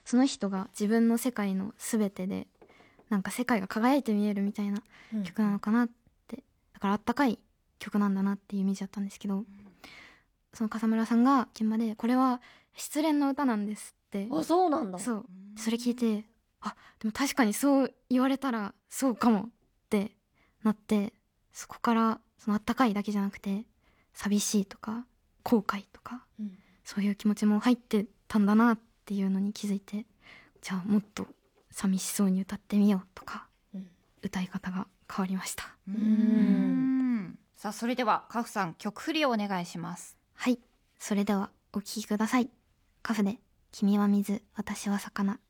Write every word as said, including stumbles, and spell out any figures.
その人が自分の世界の全てでなんか世界が輝いて見えるみたいな曲なのかなって、うん、だからあったかい曲なんだなっていうイメージだったんですけど、うん、その笠村さんが現場でこれは失恋の歌なんですって。 あ、そうなんだ。 そうそれ聞いて、あでも確かにそう言われたらそうかもってなって、そこからそのあったかいだけじゃなくて寂しいとか後悔とか、うん、そういう気持ちも入ってたんだなっていうのに気づいて、じゃあもっと寂しそうに歌ってみようとか、うん、歌い方が変わりました。 うーん、さあそれではカフさん曲振りをお願いします。 はい、それではお聴きください。カフで君は水私は魚。